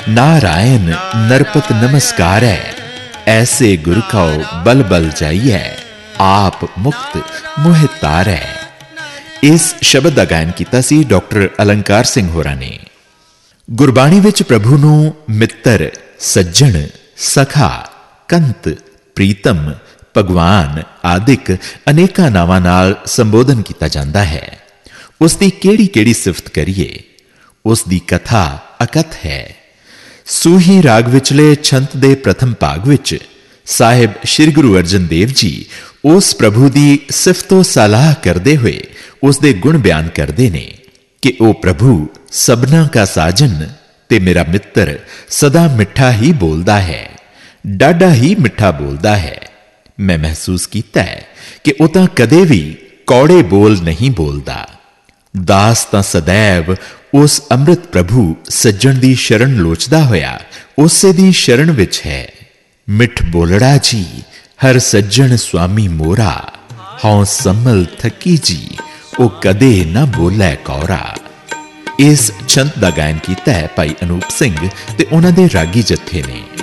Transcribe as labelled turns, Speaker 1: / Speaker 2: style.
Speaker 1: नारायण नरपत नमस्कारै, ऐसे गुर खाओ बल बल जाइए, आप मुक्त मोह तारै। इस शब्द का गायन किया सी डॉक्टर अलंकार सिंह होरां ने। गुरबाणी विच प्रभु नूं मित्र, सज्जण, सखा, कंत, प्रीतम, भगवान आदिक अनेकां नावां नाल संबोधन किया जाता है। उसकी केड़ी सिफत करिए, उसकी कथा अकथ है। सूही राग विचले छंत दे प्रथम भाग विच साहिब श्री गुरु अर्जन देव जी उस प्रभु की सिफतो सलाह करते हुए उसके गुण बयान करते ने कि ओ प्रभु सबना का साजन ते मेरा मित्र, सदा मिठा ही बोलता है, डाडा ही मिठा बोलता है। मैं महसूस किया है कि वह तां कदे भी कौड़े बोल नहीं बोलता। दास तां सदैव उस अमृत प्रभु सज्जण दी शरण लोचदा होया उसे दी शरण विच है। मिठ बोलड़ा जी हर सज्जण स्वामी मोरा, हौं सम्मल थकी जी ओ कदे ना बोलै कौरा। इस छंत दा गायन कीता है भाई अनूप सिंह ते उन्हां दे रागी जत्थे ने।